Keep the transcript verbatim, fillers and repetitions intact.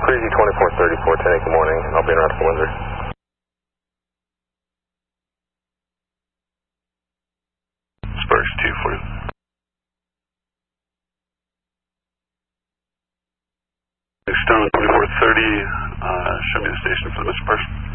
Crazy twenty-four thirty-four, ten eight, good morning. I'll be in route to Windsor. Sparks two for you. Stone twenty-four thirty, uh, show me the station for the Mister Sparks.